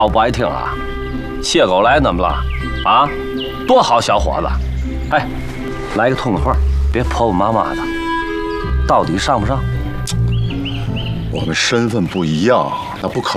我不爱听啊！谢狗来怎么了？啊，多好小伙子！哎，来个痛快话，别婆婆妈妈的，到底上不上？ 我们身份不一样，那不可